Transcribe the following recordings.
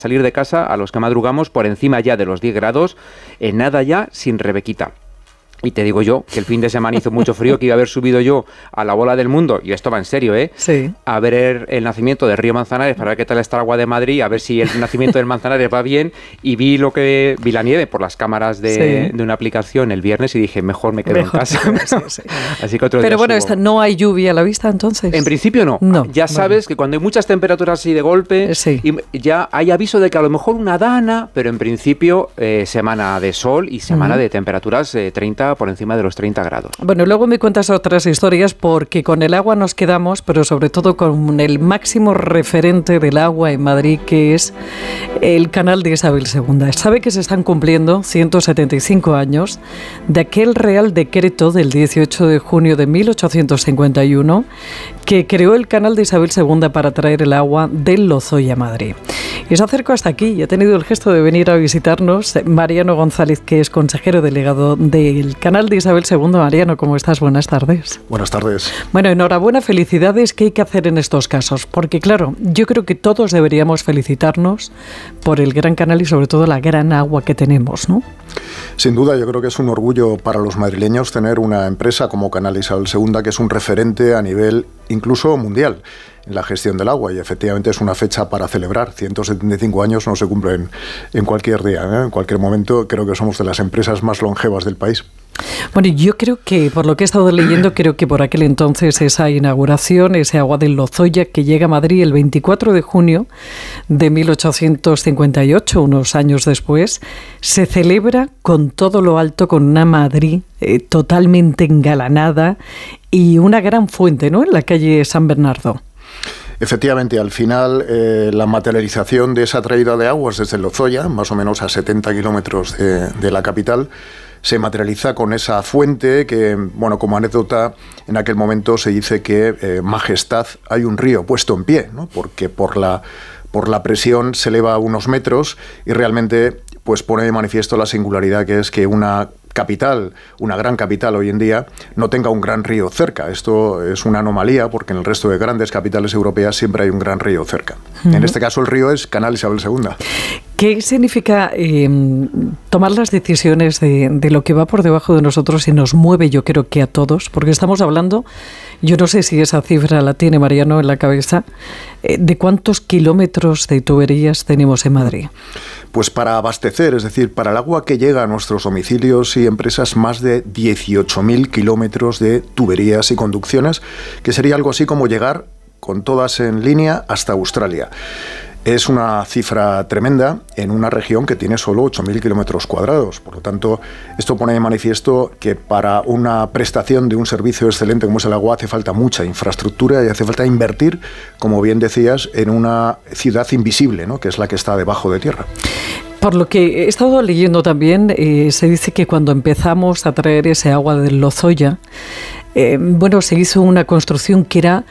salir de casa, a los que madrugamos, por encima ya de los 10 grados, en nada ya sin Rebequita. Y te digo yo que el fin de semana hizo mucho frío, que iba a haber subido yo a la bola del mundo, y esto va en serio, Sí. A ver el nacimiento del río Manzanares, para ver qué tal está el agua de Madrid, a ver si el nacimiento del Manzanares va bien, y vi la nieve por las cámaras de una aplicación el viernes y dije, mejor me quedo en casa. Sí. Así que otro día Pero bueno, subo. no hay lluvia a la vista entonces. En principio no. Ya sabes que cuando hay muchas temperaturas así de golpe, y ya hay aviso de que a lo mejor una dana, pero en principio semana de sol y semana de temperaturas 30 por encima de los 30 grados. Bueno, luego me cuentas otras historias, porque con el agua nos quedamos, pero sobre todo con el máximo referente del agua en Madrid, que es el canal de Isabel II. Sabe que se están cumpliendo 175 años de aquel Real Decreto del 18 de junio de 1851 que creó el canal de Isabel II para traer el agua del Lozoya a Madrid. Y se acercó hasta aquí y ha tenido el gesto de venir a visitarnos Mariano González, que es consejero delegado del canal de Isabel II. Mariano, ¿cómo estás? Buenas tardes. Buenas tardes. Bueno, enhorabuena, felicidades. ¿Qué hay que hacer en estos casos? Porque claro, yo creo que todos deberíamos felicitarnos por el gran canal y sobre todo la gran agua que tenemos, ¿no? Sin duda, yo creo que es un orgullo para los madrileños tener una empresa como Canal Isabel II, que es un referente a nivel incluso mundial en la gestión del agua, y efectivamente es una fecha para celebrar. 175 años no se cumplen en cualquier día, en cualquier momento. Creo que somos de las empresas más longevas del país. Bueno, yo creo que, por lo que he estado leyendo, creo que por aquel entonces esa inauguración, ese agua del Lozoya que llega a Madrid el 24 de junio de 1858, unos años después, se celebra con todo lo alto, con una Madrid totalmente engalanada y una gran fuente, ¿no?, en la calle San Bernardo. Efectivamente, al final la materialización de esa traída de aguas desde el Lozoya, más o menos a 70 kilómetros de la capital, se materializa con esa fuente que, bueno, como anécdota, en aquel momento se dice que Majestad hay un río puesto en pie, ¿no? Porque por la presión se eleva a unos metros y realmente pues pone de manifiesto la singularidad que es que una capital, una gran capital hoy en día, no tenga un gran río cerca. Esto es una anomalía porque en el resto de grandes capitales europeas siempre hay un gran río cerca. En este caso el río es Canal Isabel II. ¿Qué significa tomar las decisiones de lo que va por debajo de nosotros y nos mueve, yo creo que a todos? Porque estamos hablando, yo no sé si esa cifra la tiene Mariano en la cabeza, de cuántos kilómetros de tuberías tenemos en Madrid. Pues para abastecer, es decir, para el agua que llega a nuestros domicilios y empresas, más de 18.000 kilómetros de tuberías y conducciones, que sería algo así como llegar con todas en línea hasta Australia. Es una cifra tremenda en una región que tiene solo 8.000 kilómetros cuadrados. Por lo tanto, esto pone de manifiesto que para una prestación de un servicio excelente como es el agua hace falta mucha infraestructura y hace falta invertir, como bien decías, en una ciudad invisible, ¿no?, que es la que está debajo de tierra. Por lo que he estado leyendo también, se dice que cuando empezamos a traer ese agua del Lozoya, se hizo una construcción que era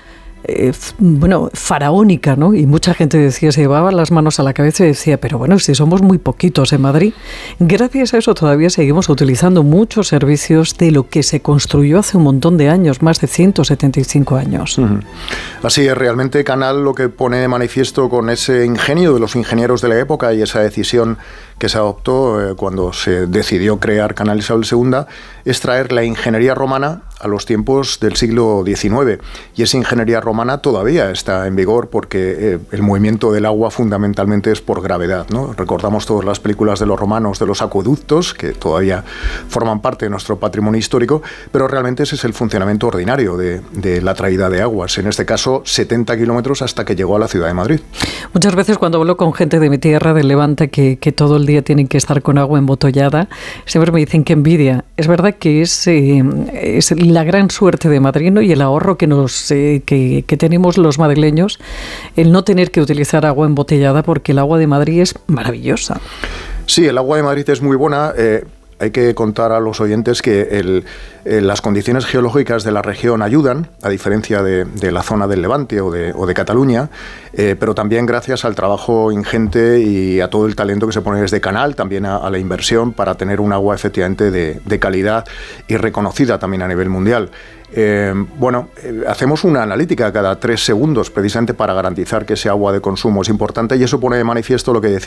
faraónica, ¿no? Y mucha gente decía, se llevaba las manos a la cabeza y decía, pero bueno, si somos muy poquitos en Madrid. Gracias a eso todavía seguimos utilizando muchos servicios de lo que se construyó hace un montón de años, más de 175 años. Así es, realmente Canal lo que pone de manifiesto con ese ingenio de los ingenieros de la época y esa decisión que se adoptó cuando se decidió crear Canal Isabel II es traer la ingeniería romana a los tiempos del siglo XIX. Y esa ingeniería romana todavía está en vigor porque el movimiento del agua fundamentalmente es por gravedad, ¿no? Recordamos todas las películas de los romanos, de los acueductos, que todavía forman parte de nuestro patrimonio histórico, pero realmente ese es el funcionamiento ordinario de la traída de aguas. En este caso, 70 kilómetros hasta que llegó a la ciudad de Madrid. Muchas veces cuando hablo con gente de mi tierra, de Levante, que todo el día tienen que estar con agua embotellada, siempre me dicen que envidia. Es verdad que es la gran suerte de Madrid, ¿no?, y el ahorro que tenemos los madrileños, el no tener que utilizar agua embotellada, porque el agua de Madrid es maravillosa. Sí, el agua de Madrid es muy buena. Hay que contar a los oyentes que las condiciones geológicas de la región ayudan, a diferencia de la zona del Levante o de Cataluña, pero también gracias al trabajo ingente y a todo el talento que se pone desde Canal, también a la inversión para tener un agua efectivamente de calidad y reconocida también a nivel mundial. Hacemos una analítica cada 3 segundos precisamente para garantizar que ese agua de consumo es importante, y eso pone de manifiesto lo que decía.